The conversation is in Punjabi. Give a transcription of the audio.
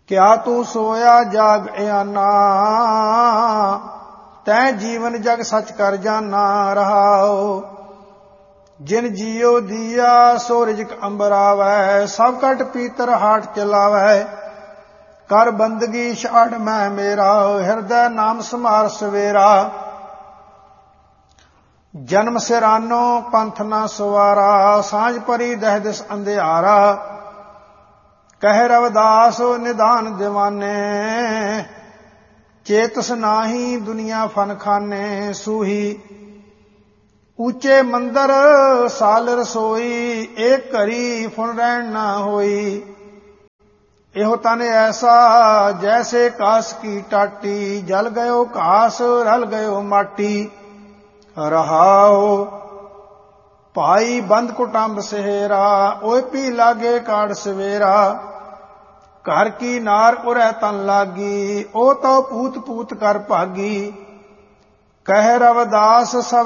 ਕਿਆ ਤੂੰ ਸੋਇਆ ਜਾਗ ਇਆਨਾ, ਤੈਂ ਜੀਵਨ ਜਗ ਸੱਚ ਕਰ ਜਾਨਾ। ਰਹਾਉ ਜਿਨ ਜੀਉ ਦੀਆ ਸੋ ਰਿਜਕ ਅੰਬਰਾਵੈ, ਸਭ ਕਟ ਪੀਤਰ ਹਾਟ ਚਲਾਵੈ। ਕਰ ਬੰਦਗੀ ਛਾੜ ਮੈਂ ਮੇਰਾ, ਹਿਰਦੈ ਨਾਮ ਸਮਾਰ ਸਵੇਰਾ। ਜਨਮ ਸਿਰਾਨੋ ਪੰਥ ਨਾ ਸਵਾਰਾ, ਸਾਂਝ ਪਰੀ ਦਹਿ ਦਿਸ ਅੰਧਿਆਰਾ। ਕਹਿ ਰਵਿਦਾਸ ਨਿਧਾਨ ਦੀਵਾਨੇ, ਚੇਤਸ ਨਾਹੀ ਦੁਨੀਆ ਫਨ ਖਾਨੇ। ਸੂਹੀ ਉੱਚੇ ਮੰਦਰ ਸਾਲ ਰਸੋਈ, ਏਕ ਘਰੀ ਫੁਨ ਰਹਿਣ ਨਾ ਹੋਈ। ਇਹੋ ਤਨ ਐਸਾ ਜੈਸੇ ਕਾਸ ਕੀ ਟਾਟੀ, ਜਲ ਗਇਓ ਘਾਸ ਰਲ ਗਇਓ ਮਾਟੀ। ਰਹਾਉ ਭਾਈ ਬੰਦ ਕੁਟੰਬ ਸਹੇਰਾ, ਓਏ ਪੀ ਲਾਗੇ ਕਾੜ ਸਵੇਰਾ। ਘਰ ਕੀ ਨਾਰ ਉਰੈ ਤਨ ਲਾਗੀ, ਉਹ ਤੋ ਪੂਤ ਪੂਤ ਕਰ ਭਾਗੀ। ਕਹਿ ਰਵਿਦਾਸ ਸਭ